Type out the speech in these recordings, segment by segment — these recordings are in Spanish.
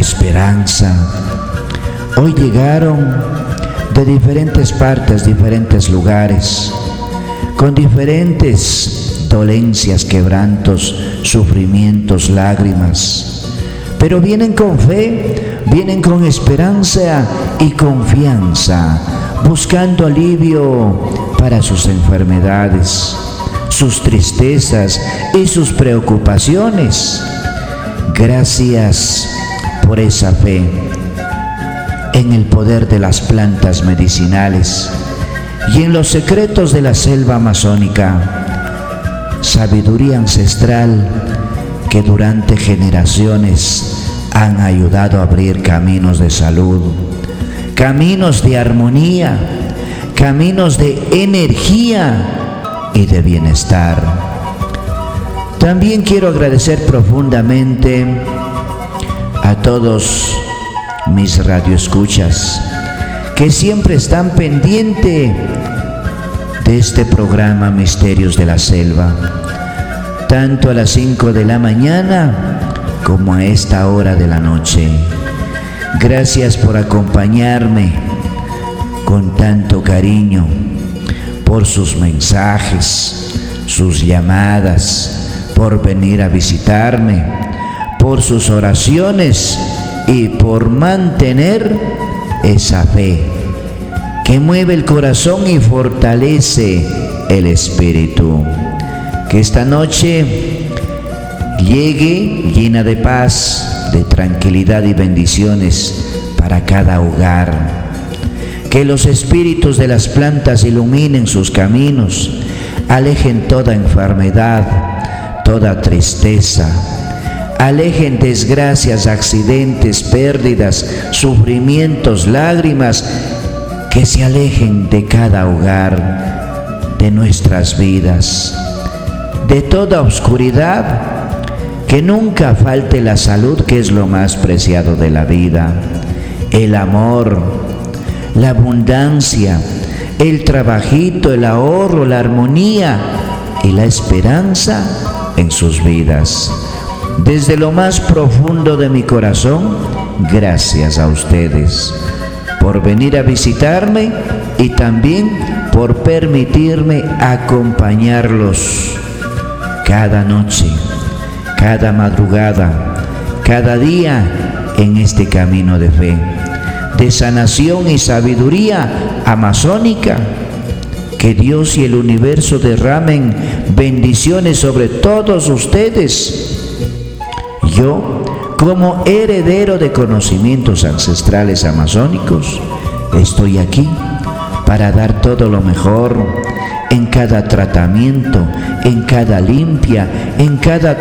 esperanza. Hoy llegaron de diferentes partes, diferentes lugares, con diferentes dolencias, quebrantos, sufrimientos, lágrimas, pero vienen con fe, vienen con esperanza y confianza, buscando alivio para sus enfermedades, sus tristezas y sus preocupaciones. Gracias por esa fe en el poder de las plantas medicinales y en los secretos de la selva amazónica, sabiduría ancestral que durante generaciones han ayudado a abrir caminos de salud, caminos de armonía, caminos de energía y de bienestar. También quiero agradecer profundamente a todos mis radioescuchas que siempre están pendientes de este programa Misterios de la Selva, tanto a las 5 de la mañana como a esta hora de la noche. Gracias por acompañarme con tanto cariño, por sus mensajes, sus llamadas, por venir a visitarme, por sus oraciones y por mantener esa fe que mueve el corazón y fortalece el espíritu. Que esta noche llegue llena de paz, de tranquilidad y bendiciones para cada hogar. Que los espíritus de las plantas iluminen sus caminos, alejen toda enfermedad, toda tristeza, alejen desgracias, accidentes, pérdidas, sufrimientos, lágrimas, que se alejen de cada hogar, de nuestras vidas, de toda oscuridad, que nunca falte la salud, que es lo más preciado de la vida, el amor, la abundancia, el trabajito, el ahorro, la armonía y la esperanza en sus vidas. Desde lo más profundo de mi corazón, gracias a ustedes por venir a visitarme y también por permitirme acompañarlos cada noche, cada madrugada, cada día en este camino de fe, de sanación y sabiduría amazónica. Que Dios y el universo derramen bendiciones sobre todos ustedes. Yo, como heredero de conocimientos ancestrales amazónicos, estoy aquí para dar todo lo mejor en cada tratamiento, en cada limpia, en cada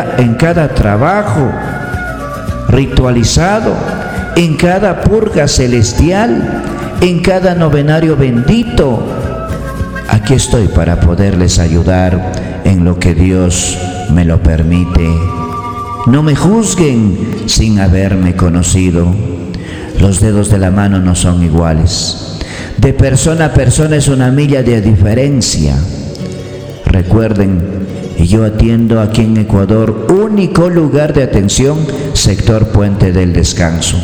trabajo ritualizado, en cada purga celestial, en cada novenario bendito. Aquí estoy para poderles ayudar en lo que Dios me lo permite. No me juzguen sin haberme conocido. Los dedos de la mano no son iguales. De persona a persona es una milla de diferencia. Recuerden, yo atiendo aquí en Ecuador, único lugar de atención, sector Puente del Descanso.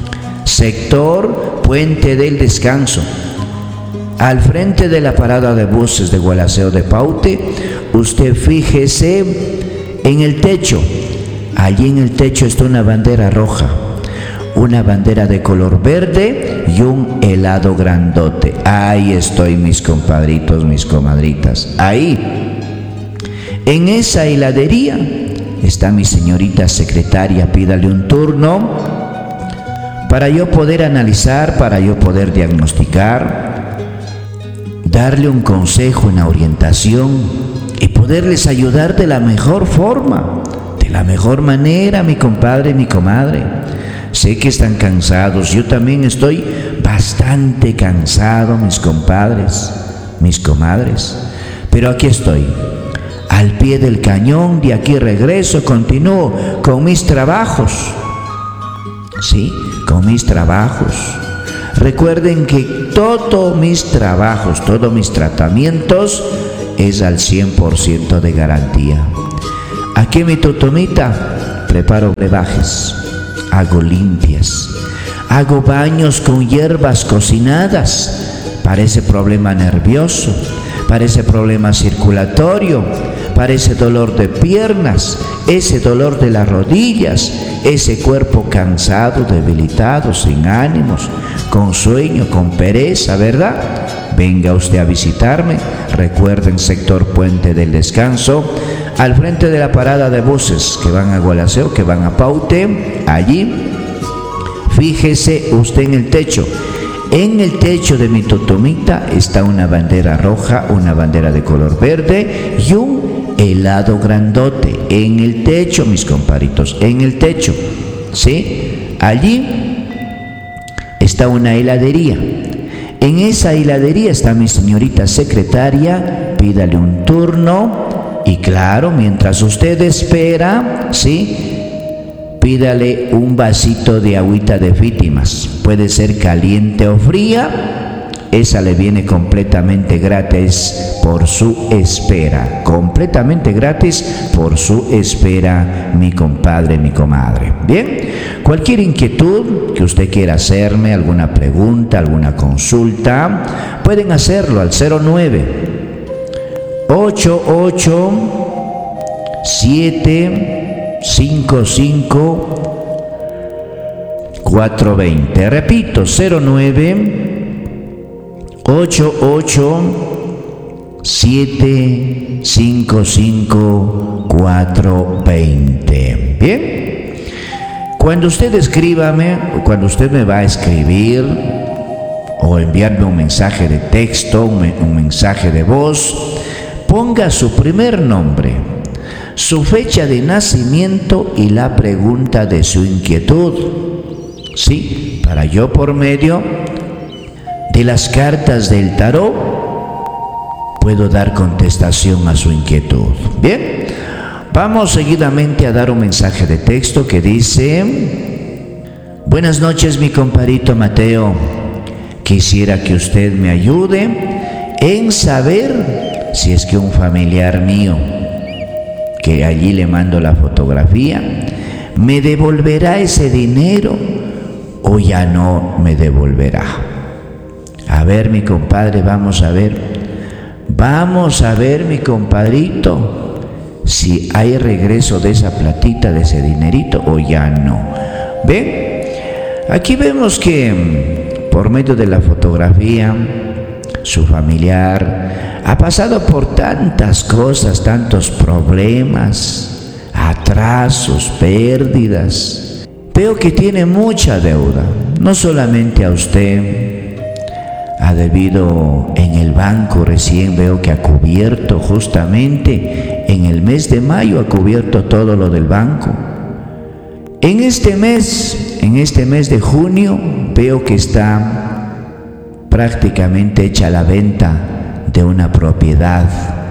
Sector Puente del Descanso. Al frente de la parada de buses de Gualaceo de Paute, usted fíjese en el techo. Allí en el techo está una bandera roja, una bandera de color verde y un helado grandote. Ahí estoy, mis compadritos, mis comadritas. Ahí, en esa heladería, está mi señorita secretaria. Pídale un turno para yo poder analizar, para yo poder diagnosticar, darle un consejo, una orientación y poderles ayudar de la mejor forma. La mejor manera, mi compadre, mi comadre. Sé que están cansados, yo también estoy bastante cansado, mis compadres, mis comadres, pero aquí estoy, al pie del cañón. De aquí regreso, continúo con mis trabajos, sí, con mis trabajos. Recuerden que todos mis trabajos, todos mis tratamientos es al 100% de garantía. Aquí mi totomita, preparo brebajes, hago limpias, hago baños con hierbas cocinadas para ese problema nervioso, para ese problema circulatorio, para ese dolor de piernas, ese dolor de las rodillas, ese cuerpo cansado, debilitado, sin ánimos, con sueño, con pereza, ¿verdad? Venga usted a visitarme. Recuerden, sector Puente del Descanso, al frente de la parada de buses que van a Gualaceo, que van a Paute. Allí, fíjese usted en el techo. En el techo de mi totomita está una bandera roja, una bandera de color verde y un helado grandote. En el techo, mis compadritos, en el techo, ¿sí? Allí está una heladería. En esa heladería está mi señorita secretaria. Pídale un turno y claro, mientras usted espera, ¿sí?, pídale un vasito de agüita de Fítimas. Puede ser caliente o fría. Esa le viene completamente gratis por su espera. Completamente gratis por su espera, mi compadre, mi comadre. Bien, cualquier inquietud que usted quiera hacerme, alguna pregunta, alguna consulta, pueden hacerlo al 09 88 755 420. Repito, 09 88 755 420. Bien, cuando usted escríbame, o cuando usted me va a escribir o enviarme un mensaje de texto, un mensaje de voz, ponga su primer nombre, su fecha de nacimiento y la pregunta de su inquietud. Sí, para yo, por medio de las cartas del tarot, puedo dar contestación a su inquietud. Bien, vamos seguidamente a dar un mensaje de texto que dice: buenas noches, mi compadrito Mateo. Quisiera que usted me ayude en saber si es que un familiar mío, que allí le mando la fotografía, me devolverá ese dinero o ya no me devolverá. A ver, mi compadre, vamos a ver, mi compadrito, si hay regreso de esa platita, de ese dinerito o ya no. ¿Ven? Aquí vemos que por medio de la fotografía, su familiar ha pasado por tantas cosas, tantos problemas, atrasos, pérdidas. Veo que tiene mucha deuda. No solamente a usted, ha debido en el banco. Recién veo que ha cubierto, justamente en el mes de mayo, ha cubierto todo lo del banco. En este mes de junio, veo que está prácticamente hecha la venta de una propiedad.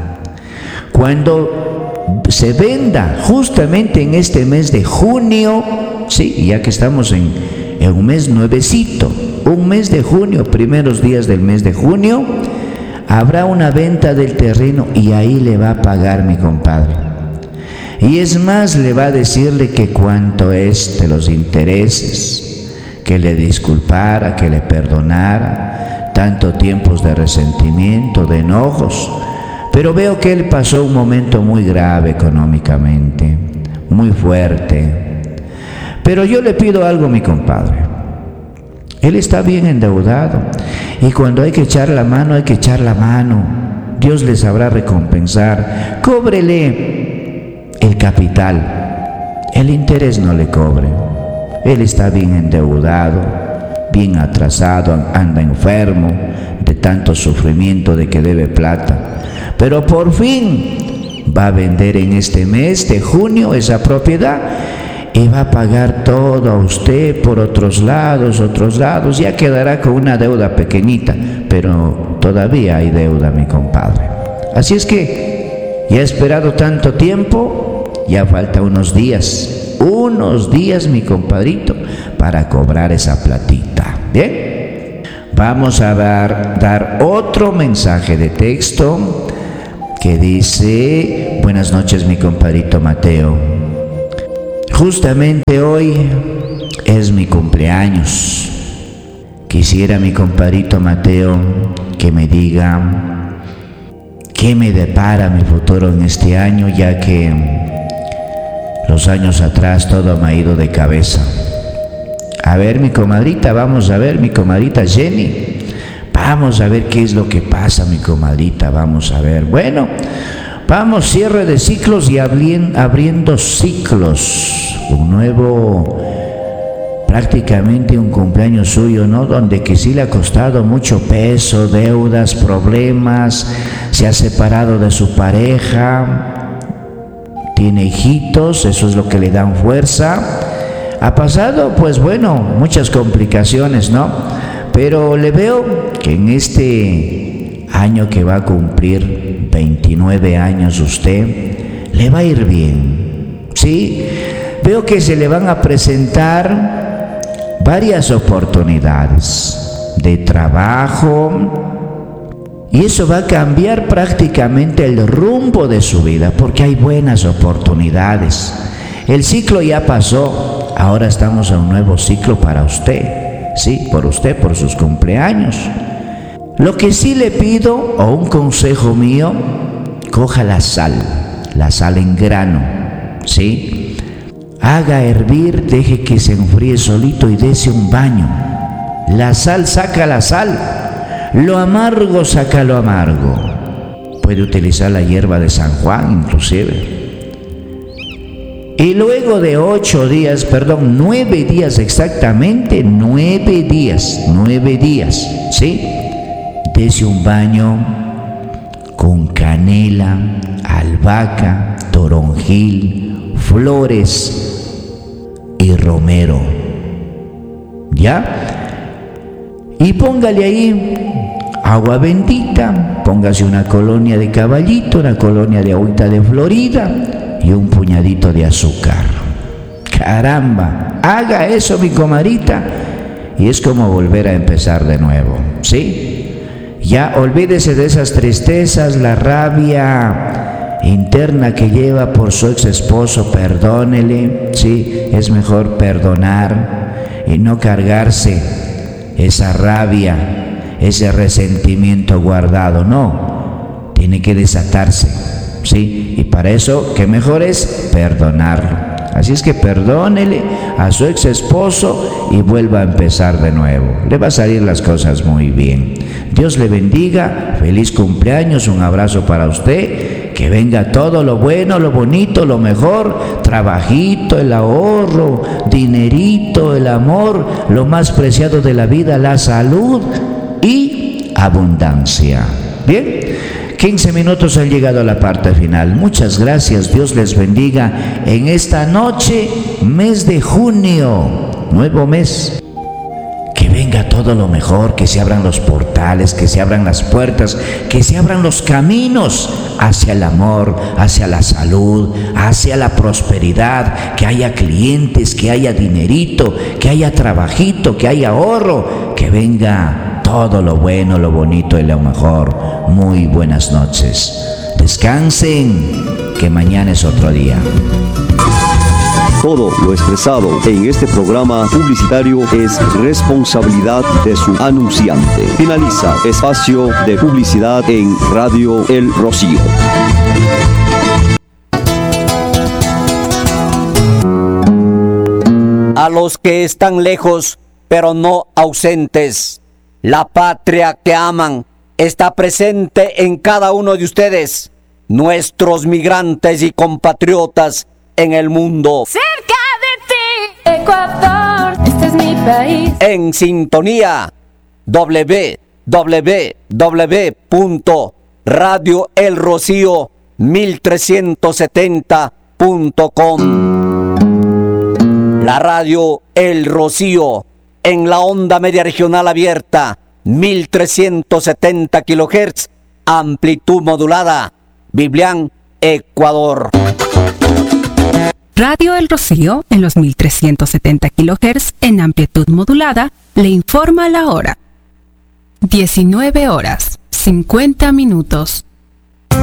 Cuando se venda justamente en este mes de junio, sí, ya que estamos en un mes nuevecito, un mes de junio, primeros días del mes de junio, habrá una venta del terreno y ahí le va a pagar, mi compadre. Y es más, le va a decirle que cuánto es de los intereses, que le disculpara, que le perdonara tanto tiempos de resentimiento, de enojos. Pero veo que él pasó un momento muy grave económicamente, muy fuerte. Pero yo le pido algo, mi compadre. Él está bien endeudado y cuando hay que echar la mano, hay que echar la mano. Dios le sabrá recompensar. Cóbrele el capital, el interés no le cobre. Él está bien endeudado, bien atrasado, anda enfermo de tanto sufrimiento de que debe plata. Pero por fin va a vender en este mes de junio esa propiedad y va a pagar todo a usted por otros lados. Ya quedará con una deuda pequeñita, pero todavía hay deuda, mi compadre. Así es que ya he esperado tanto tiempo. Ya falta unos días, mi compadrito, para cobrar esa platita. Bien, vamos a dar otro mensaje de texto que dice: buenas noches, mi compadrito Mateo. Justamente hoy es mi cumpleaños. Quisiera, mi compadrito Mateo, que me diga qué me depara mi futuro en este año, ya que los años atrás todo me ha ido de cabeza. A ver, mi comadrita, vamos a ver, mi comadrita Jenny. Vamos a ver qué es lo que pasa, mi comadrita, vamos a ver. Bueno, vamos, cierre de ciclos y abriendo ciclos. Un nuevo, prácticamente un cumpleaños suyo, ¿no? Donde que sí le ha costado mucho peso, deudas, problemas, se ha separado de su pareja, tiene hijitos, eso es lo que le dan fuerza. Ha pasado, pues bueno, muchas complicaciones, ¿no? Pero le veo que en este año que va a cumplir 29 años usted, le va a ir bien, ¿sí? Veo que se le van a presentar varias oportunidades de trabajo y eso va a cambiar prácticamente el rumbo de su vida porque hay buenas oportunidades. El ciclo ya pasó, ahora estamos en un nuevo ciclo para usted. Sí, por usted, por sus cumpleaños. Lo que sí le pido, o un consejo mío, coja la sal en grano, ¿sí? Haga hervir, deje que se enfríe solito y dése un baño. La sal saca la sal, lo amargo saca lo amargo. Puede utilizar la hierba de San Juan, inclusive. Y luego de 9 días exactamente, 9 días, ¿sí? Dese un baño con canela, albahaca, toronjil, flores y romero, ¿ya? Y póngale ahí agua bendita, póngase una colonia de caballito, una colonia de agüita de Florida, y un puñadito de azúcar. Caramba, haga eso, mi comadrita, y es como volver a empezar de nuevo, ¿sí? Ya olvídese de esas tristezas, la rabia interna que lleva por su ex esposo, perdónele, ¿sí? Es mejor perdonar y no cargarse esa rabia, ese resentimiento guardado, no, tiene que desatarse. Sí, y para eso, ¿qué mejor es? Perdonarlo. Así es que perdónele a su ex esposo y vuelva a empezar de nuevo. Le va a salir las cosas muy bien. Dios le bendiga, feliz cumpleaños, un abrazo para usted, que venga todo lo bueno, lo bonito, lo mejor, trabajito, el ahorro, dinerito, el amor, lo más preciado de la vida, la salud y abundancia. ¿Bien? 15 minutos han llegado a la parte final. Muchas gracias, Dios les bendiga en esta noche, mes de junio, nuevo mes. Que venga todo lo mejor, que se abran los portales, que se abran las puertas, que se abran los caminos hacia el amor, hacia la salud, hacia la prosperidad, que haya clientes, que haya dinerito, que haya trabajito, que haya ahorro, que venga todo lo bueno, lo bonito y lo mejor. Muy buenas noches. Descansen, que mañana es otro día. Todo lo expresado en este programa publicitario es responsabilidad de su anunciante. Finaliza espacio de publicidad en Radio El Rocío. A los que están lejos, pero no ausentes, la patria que aman está presente en cada uno de ustedes, nuestros migrantes y compatriotas en el mundo. Cerca de ti, Ecuador, este es mi país. En sintonía, www.radioelrocío1370.com. La radio El Rocío en la onda media regional abierta, 1370 kHz, amplitud modulada, Biblián, Ecuador. Radio El Rocío en los 1370 kHz en amplitud modulada le informa la hora. 19 horas, 50 minutos.